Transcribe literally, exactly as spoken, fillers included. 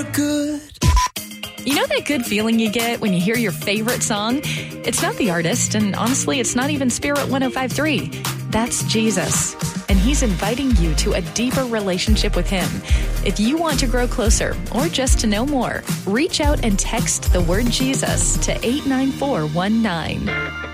you're good. You know that good feeling you get when you hear your favorite song? It's not the artist, and honestly, it's not even Spirit one oh five point three. That's Jesus. And he's inviting you to a deeper relationship with him. If you want to grow closer or just to know more, reach out and text the word Jesus to eight nine four one nine.